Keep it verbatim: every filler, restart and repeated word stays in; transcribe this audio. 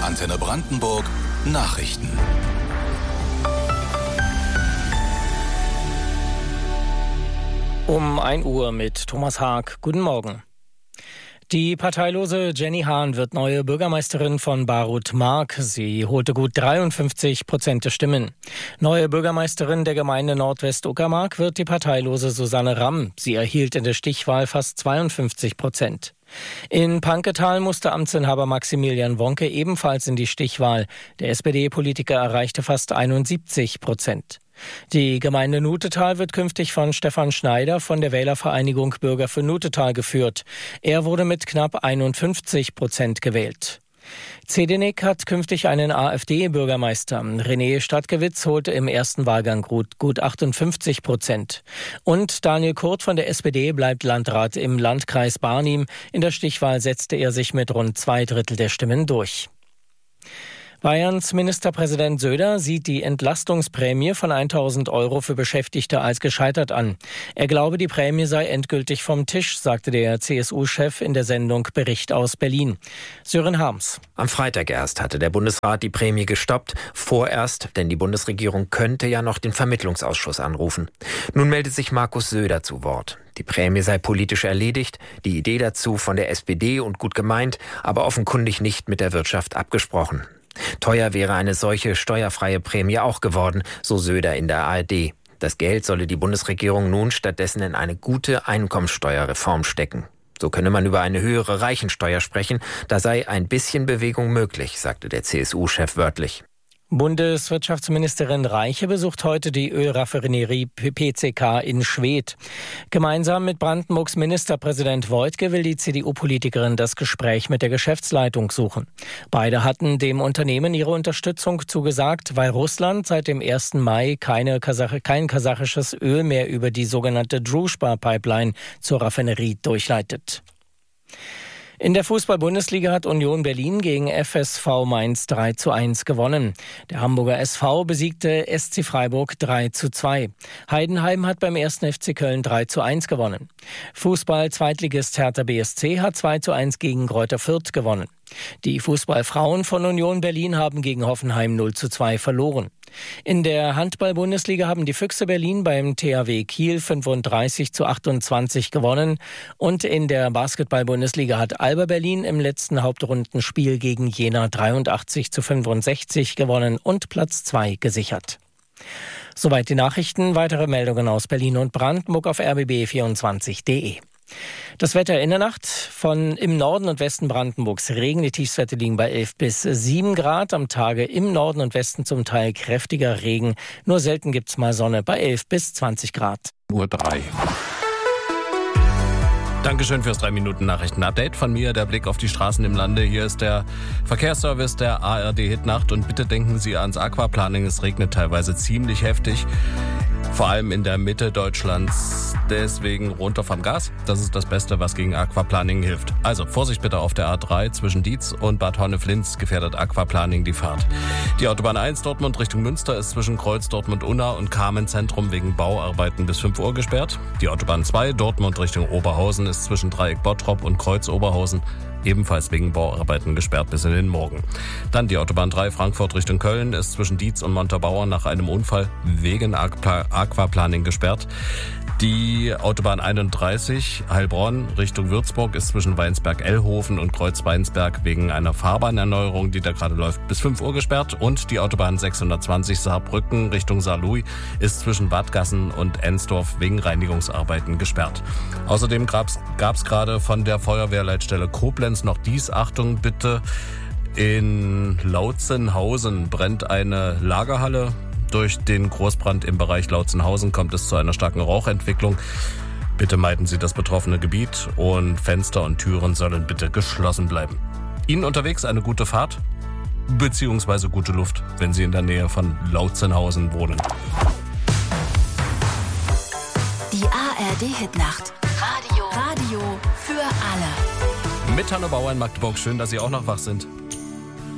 Antenne Brandenburg Nachrichten. Um ein Uhr mit Thomas Haag. Guten Morgen. Die parteilose Jenny Hahn wird neue Bürgermeisterin von Barut-Mark. Sie holte gut dreiundfünfzig Prozent der Stimmen. Neue Bürgermeisterin der Gemeinde Nordwest-Uckermark wird die parteilose Susanne Ramm. Sie erhielt in der Stichwahl fast zweiundfünfzig Prozent. In Panketal musste Amtsinhaber Maximilian Wonke ebenfalls in die Stichwahl. Der S P D-Politiker erreichte fast einundsiebzig Prozent. Die Gemeinde Nutetal wird künftig von Stefan Schneider von der Wählervereinigung Bürger für Nutetal geführt. Er wurde mit knapp einundfünfzig Prozent gewählt. Zedinek hat künftig einen AfD-Bürgermeister. René Stadtgewitz holte im ersten Wahlgang gut, gut achtundfünfzig Prozent. Und Daniel Kurt von der S P D bleibt Landrat im Landkreis Barnim. In der Stichwahl setzte er sich mit rund zwei Drittel der Stimmen durch. Bayerns Ministerpräsident Söder sieht die Entlastungsprämie von tausend Euro für Beschäftigte als gescheitert an. Er glaube, die Prämie sei endgültig vom Tisch, sagte der C S U-Chef in der Sendung Bericht aus Berlin. Sören Harms. Am Freitag erst hatte der Bundesrat die Prämie gestoppt. Vorerst, denn die Bundesregierung könnte ja noch den Vermittlungsausschuss anrufen. Nun meldet sich Markus Söder zu Wort. Die Prämie sei politisch erledigt, die Idee dazu von der S P D und gut gemeint, aber offenkundig nicht mit der Wirtschaft abgesprochen. Teuer wäre eine solche steuerfreie Prämie auch geworden, so Söder in der A R D. Das Geld solle die Bundesregierung nun stattdessen in eine gute Einkommensteuerreform stecken. So könne man über eine höhere Reichensteuer sprechen, da sei ein bisschen Bewegung möglich, sagte der C S U-Chef wörtlich. Bundeswirtschaftsministerin Reiche besucht heute die Ölraffinerie P C K in Schwedt. Gemeinsam mit Brandenburgs Ministerpräsident Woidke will die C D U-Politikerin das Gespräch mit der Geschäftsleitung suchen. Beide hatten dem Unternehmen ihre Unterstützung zugesagt, weil Russland seit dem ersten Mai keine Kasach- kein kasachisches Öl mehr über die sogenannte Druzhba-Pipeline zur Raffinerie durchleitet. In der Fußball-Bundesliga hat Union Berlin gegen F S V Mainz drei zu eins gewonnen. Der Hamburger S V besiegte S C Freiburg drei zu zwei. Heidenheim hat beim ersten F C Köln drei zu eins gewonnen. Fußball-Zweitligist Hertha B S C hat zwei zu eins gegen Greuther Fürth gewonnen. Die Fußballfrauen von Union Berlin haben gegen Hoffenheim null zu zwei verloren. In der Handball-Bundesliga haben die Füchse Berlin beim T H W Kiel fünfunddreißig zu achtundzwanzig gewonnen und in der Basketball-Bundesliga hat Alba Berlin im letzten Hauptrundenspiel gegen Jena dreiundachtzig zu fünfundsechzig gewonnen und Platz zwei gesichert. Soweit die Nachrichten. Weitere Meldungen aus Berlin und Brandenburg auf r b b vierundzwanzig punkt d e. Das Wetter in der Nacht: von im Norden und Westen Brandenburgs Regen. Die Tiefstwerte liegen bei elf bis sieben Grad. Am Tage im Norden und Westen zum Teil kräftiger Regen. Nur selten gibt's mal Sonne bei elf bis zwanzig Grad. Uhr drei. Dankeschön fürs drei Minuten Nachrichten-Update von mir. Der Blick auf die Straßen im Lande. Hier ist der Verkehrsservice der A R D Hitnacht. Und bitte denken Sie ans Aquaplaning. Es regnet teilweise ziemlich heftig. Vor allem in der Mitte Deutschlands. Deswegen runter vom Gas. Das ist das Beste, was gegen Aquaplaning hilft. Also Vorsicht bitte auf der A drei zwischen Dietz und Bad Honneflinz gefährdet Aquaplaning die Fahrt. Die Autobahn eins Dortmund Richtung Münster ist zwischen Kreuz Dortmund-Unna und Carmen-Zentrum wegen Bauarbeiten bis fünf Uhr gesperrt. Die Autobahn zwei Dortmund Richtung Oberhausen ist zwischen Dreieck Bottrop und Kreuz Oberhausen ebenfalls wegen Bauarbeiten gesperrt bis in den Morgen. Dann die Autobahn drei Frankfurt Richtung Köln ist zwischen Dietz und Montabaur nach einem Unfall wegen Aquaplaning gesperrt. Die Autobahn einunddreißig Heilbronn Richtung Würzburg ist zwischen Weinsberg-Ellhofen und Kreuz-Weinsberg wegen einer Fahrbahnerneuerung, die da gerade läuft, bis fünf Uhr gesperrt. Und die Autobahn sechshundertzwanzig Saarbrücken Richtung Saarlouis ist zwischen Wadgassen und Ensdorf wegen Reinigungsarbeiten gesperrt. Außerdem gab es gerade von der Feuerwehrleitstelle Koblenz noch dies: Achtung bitte, in Lautzenhausen brennt eine Lagerhalle. Durch den Großbrand im Bereich Lautzenhausen kommt es zu einer starken Rauchentwicklung. Bitte meiden Sie das betroffene Gebiet und Fenster und Türen sollen bitte geschlossen bleiben. Ihnen unterwegs eine gute Fahrt bzw. gute Luft, wenn Sie in der Nähe von Lautzenhausen wohnen. Die A R D-Hitnacht. Radio. Radio für alle. Mit Hanno Bauer in Magdeburg. Schön, dass Sie auch noch wach sind.